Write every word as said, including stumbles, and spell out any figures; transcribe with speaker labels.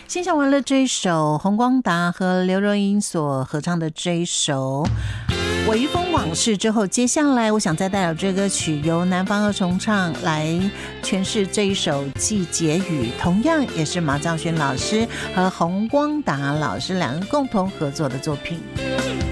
Speaker 1: 欣赏完了这一首洪光达和刘若英所合唱的这一首《微风往事》之后，接下来我想再带来这歌曲，由南方二重唱来诠释这一首《季节雨》，同样也是马兆轩老师和洪光达老师两人共同合作的作品。